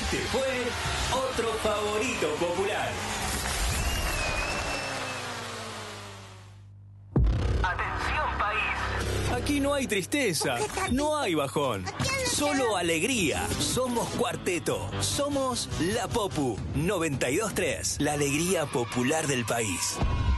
Este fue otro favorito popular. Atención, país. Aquí no hay tristeza, no hay bajón. Solo alegría. Somos Cuarteto. Somos La Popu 92.3. La alegría popular del país.